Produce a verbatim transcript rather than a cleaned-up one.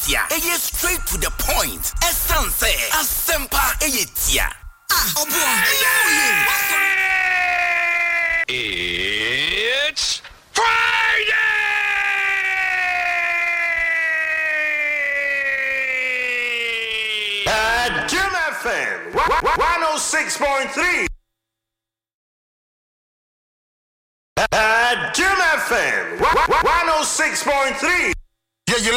tia. Eye straight to the point. Essence asempa eye tia. Ah, oh boy. It's Friday! At Jim F M one oh six point three. At Jim F M one oh six point three.